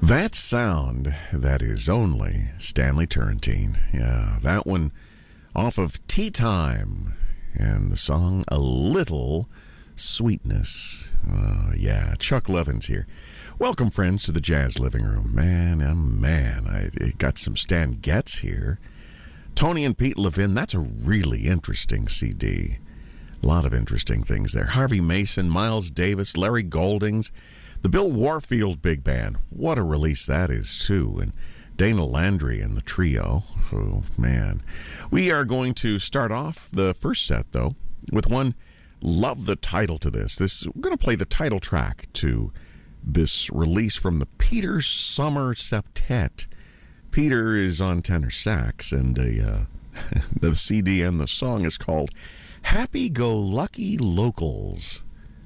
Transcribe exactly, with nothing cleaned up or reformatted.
That sound, that is only Stanley Turrentine. Yeah, that one off of Tea Time and the song A Little Sweetness. Uh, yeah, Chuck Levins here. Welcome, friends, to the Jazz Living Room. Man, oh man, I, I got some Stan Getz here. Tony and Pete Levin, that's a really interesting C D. A lot of interesting things there. Harvey Mason, Miles Davis, Larry Goldings, the Bill Warfield Big Band. What a release that is, too. And Dana Landry and the trio. Oh, man. We are going to start off the first set, though, with one. Love the title to this. This we're going to play the title track to this release from the Peter Summer Septet. Peter is on tenor sax, and uh, the C D and the song is called Happy Go Lucky Locals.